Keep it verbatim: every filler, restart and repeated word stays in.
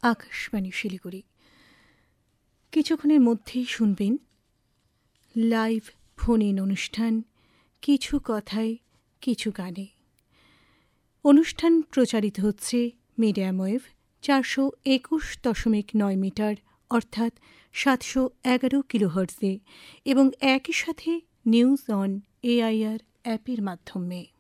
আকাশবাণী শিলিগুড়ি। কিছুক্ষণের মধ্যেই শুনবেন লাইভ ফোন ইন অনুষ্ঠান কিছু কথায় কিছু গানে। অনুষ্ঠান প্রচারিত হচ্ছে মিডিয়াম ওয়েভ চারশো একুশ দশমিক নয় মিটার অর্থাৎ সাতশো এগারো কিলোহার্টজে এবং একই সাথে নিউজ অন এআইআর অ্যাপের মাধ্যমে।